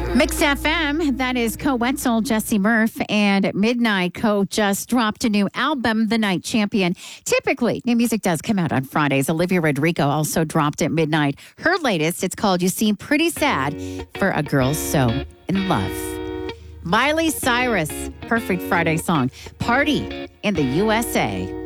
Mix FM, that is Co Wetzel, Jesse Murph, and at midnight, Co just dropped a new album, The Night Champion. Typically, new music does come out on Fridays. Olivia Rodrigo also dropped at midnight. Her latest, it's called You Seem Pretty Sad for a Girl So in Love. Miley Cyrus, perfect Friday song. Party in the USA.